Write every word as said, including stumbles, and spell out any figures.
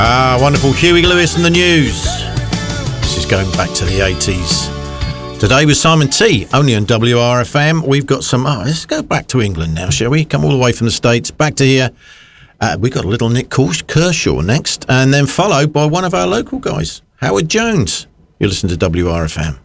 Ah, wonderful. Huey Lewis and the News. This is going back to the eighties. Today with Simon T, only on W R F M. We've got some... Oh, let's go back to England now, shall we? Come all the way from the States, back to here. Uh, we've got a little Nick Kershaw next, and then followed by one of our local guys, Howard Jones. You listen to W R F M.